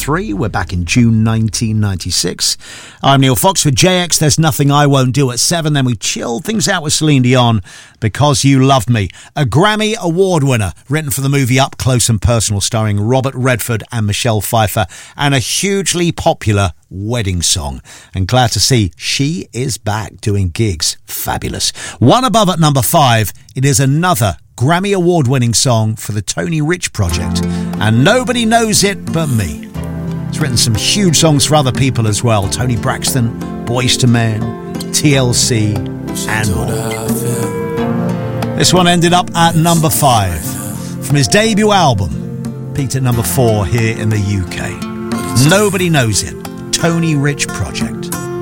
3. We're back in June 1996. I'm Neil Fox with JX. There's Nothing I Won't Do at 7. Then we chilled things out with Celine Dion, Because You Loved Me. A Grammy Award winner, written for the movie Up Close and Personal, starring Robert Redford and Michelle Pfeiffer, and a hugely popular wedding song. And glad to see she is back doing gigs. Fabulous. One above at number 5, it is another Grammy Award-winning song for the Tony Rich Project, and nobody knows it but me. It's written some huge songs for other people as well. Tony Braxton, Boyz II Men, TLC, and more. This one ended up at number 5 from his debut album, peaked at number 4 here in the UK. Nobody knows it. Tony Rich Project.